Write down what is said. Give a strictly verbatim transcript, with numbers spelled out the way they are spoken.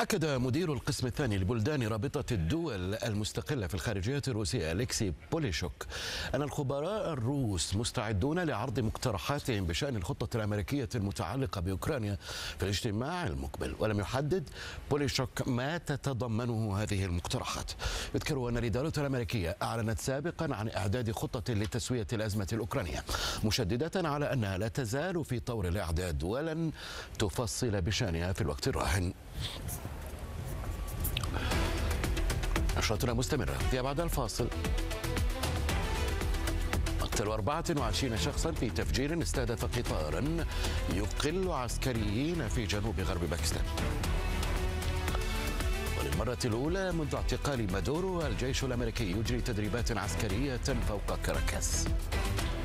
أكد مدير القسم الثاني لبلدان رابطة الدول المستقلة في الخارجية الروسية أليكسي بوليشوك أن الخبراء الروس مستعدون لعرض مقترحاتهم بشأن الخطة الأمريكية المتعلقة بأوكرانيا في الاجتماع المقبل. ولم يحدد بوليشوك ما تتضمنه هذه المقترحات. يذكر أن الإدارة الأمريكية أعلنت سابقا عن إعداد خطة لتسوية الأزمة الأوكرانية، مشددة على أنها لا تزال في طور الإعداد ولن تفصل بشأنها في الوقت الراهن. نشرتنا مستمرة فيها بعد الفاصل. مقتل أربعة وعشرين شخصا في تفجير استهدف قطارا يقل عسكريين في جنوب غرب باكستان. وللمرة الأولى منذ اعتقال مادورو الجيش الأمريكي يجري تدريبات عسكرية فوق كاراكاس.